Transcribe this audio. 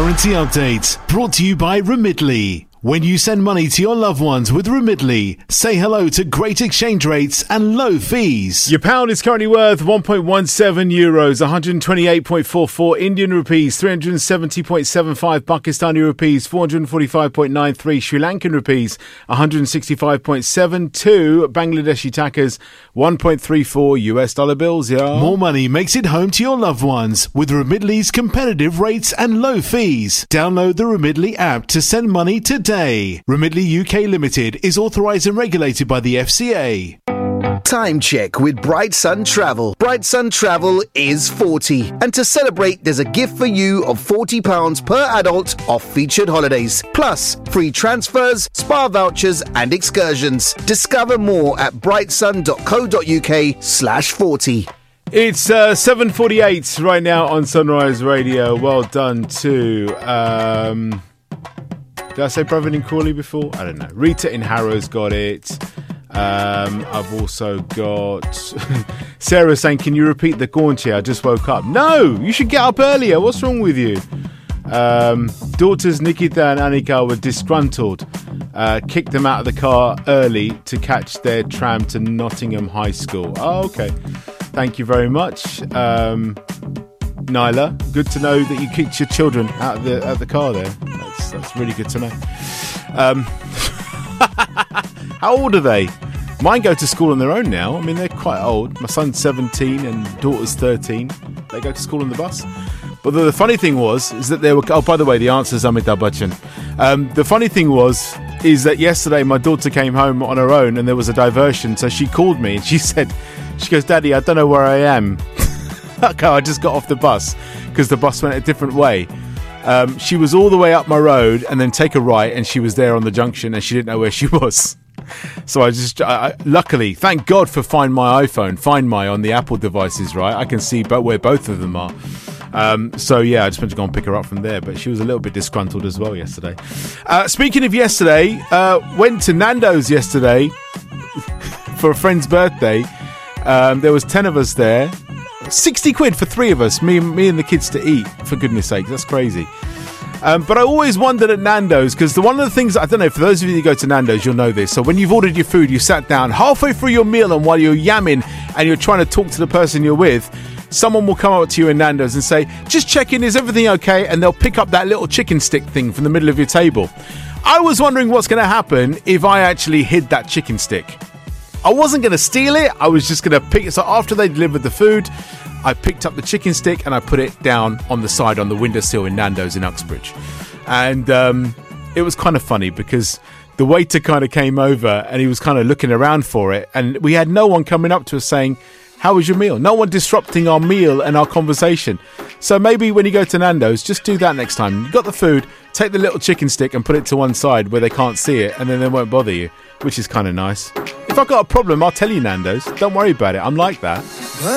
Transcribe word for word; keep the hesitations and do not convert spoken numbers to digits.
Currency Update, brought to you by Remitly. When you send money to your loved ones with Remitly, say hello to great exchange rates and low fees. Your pound is currently worth one point one seven euros, one hundred twenty-eight point four four Indian rupees, three hundred seventy point seven five Pakistani rupees, four hundred forty-five point nine three Sri Lankan rupees, one hundred sixty-five point seven two Bangladeshi takas, one point three four U S dollar bills, yeah. More money makes it home to your loved ones with Remitly's competitive rates and low fees. Download the Remitly app to send money today. Remitly U K Limited is authorised and regulated by the F C A. Time check with Bright Sun Travel. Bright Sun Travel is forty. And to celebrate, there's a gift for you of forty pounds per adult off featured holidays. Plus, free transfers, spa vouchers and excursions. Discover more at brightsun.co.uk slash 40. It's uh, seven forty-eight right now on Sunrise Radio. Well done to... Um, did I say Brevin in Crawley before? I don't know. Rita in Harrow's got it. Um, I've also got Sarah saying, can you repeat the Gaunchier? I just woke up. No, you should get up earlier. What's wrong with you? Um, daughters Nikita and Anika were disgruntled. Uh, kicked them out of the car early to catch their tram to Nottingham High School. Oh, okay. Thank you very much. Um, Nyla, good to know that you kicked your children out of the, out of the car there. That's, that's really good to know. Um, how old are they? Mine go to school on their own now. I mean, they're quite old. My son's seventeen and daughter's thirteen. They go to school on the bus. But the, the funny thing was, is that they were... Oh, by the way, the answer is Amitabh Bachchan. Um, the funny thing was, is that yesterday my daughter came home on her own and there was a diversion. So she called me and she said, she goes, Daddy, I don't know where I am. Okay, I just got off the bus because the bus went a different way. Um, she was all the way up my road and then take a right and she was there on the junction and she didn't know where she was. So I just, I, I, luckily, thank God for Find My iPhone, Find My on the Apple devices, right? I can see bo- where both of them are. Um, so yeah, I just went to go and pick her up from there, but she was a little bit disgruntled as well yesterday. Uh, speaking of yesterday, uh, went to Nando's yesterday for a friend's birthday. Um, there was ten of us there. sixty quid for three of us, me, me and the kids to eat, for goodness sake. That's crazy. Um, but I always wondered at Nando's, because the, one of the things, I don't know, for those of you who go to Nando's, you'll know this. So when you've ordered your food, you sat down halfway through your meal, and while you're yamming and you're trying to talk to the person you're with, someone will come up to you in Nando's and say, just checking, is everything okay? And they'll pick up that little chicken stick thing from the middle of your table. I was wondering what's going to happen if I actually hid that chicken stick. I wasn't going to steal it. I was just going to pick it. So after they delivered the food, I picked up the chicken stick and I put it down on the side on the windowsill in Nando's in Uxbridge. And um, it was kind of funny because the waiter kind of came over and he was kind of looking around for it. And we had no one coming up to us saying, how was your meal? No one disrupting our meal and our conversation. So maybe when you go to Nando's, just do that next time. You got the food, take the little chicken stick and put it to one side where they can't see it, and then they won't bother you, which is kind of nice. If I've got a problem, I'll tell you, Nando's. Don't worry about it. I'm like that.